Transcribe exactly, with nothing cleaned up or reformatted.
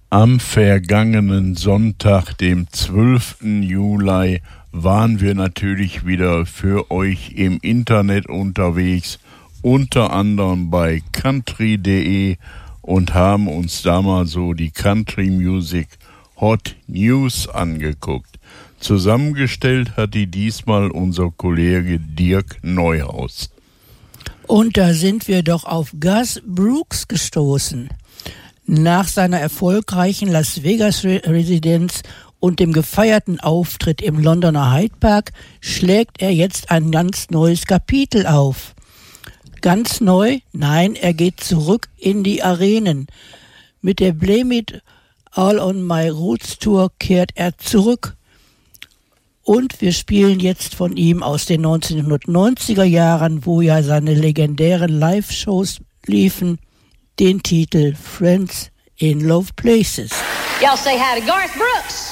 Am vergangenen Sonntag, dem zwölften Juli, waren wir natürlich wieder für euch im Internet unterwegs, unter anderem bei country punkt de und haben uns da mal so die Country Music Hot News angeguckt. Zusammengestellt hat die diesmal unser Kollege Dirk Neuhaus. Und da sind wir doch auf Garth Brooks gestoßen. Nach seiner erfolgreichen Las Vegas-Residenz und dem gefeierten Auftritt im Londoner Hyde Park schlägt er jetzt ein ganz neues Kapitel auf. Ganz neu? Nein, er geht zurück in die Arenen. Mit der Blame It All on My Roots Tour kehrt er zurück. Und wir spielen jetzt von ihm aus den neunzehnhundertneunziger Jahren, wo ja seine legendären Live-Shows liefen, den Titel Friends in Low Places. Y'all say hi to Garth Brooks.